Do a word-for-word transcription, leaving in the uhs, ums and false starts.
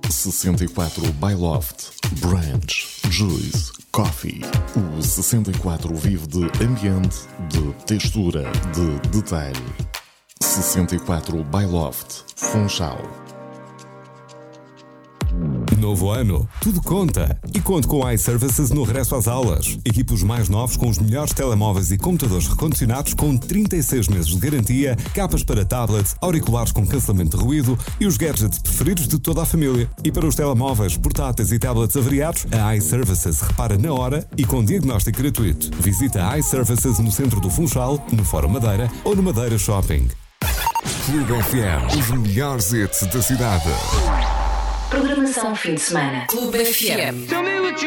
sessenta e quatro Byloft, Branch, Juice, Coffee. O sessenta e quatro vive de ambiente, de textura, de detalhe. sessenta e quatro Byloft, Funchal. Novo ano, tudo conta. E conto com a iServices no regresso às aulas. Equipos mais novos com os melhores telemóveis e computadores recondicionados com trinta e seis meses de garantia, capas para tablets, auriculares com cancelamento de ruído e os gadgets preferidos de toda a família. E para os telemóveis, portáteis e tablets avariados, a iServices repara na hora e com diagnóstico gratuito. Visita a iServices no centro do Funchal, no Fórum Madeira ou no Madeira Shopping. Clube F M, os melhores hits da cidade. Programação fim de semana. Clube F M.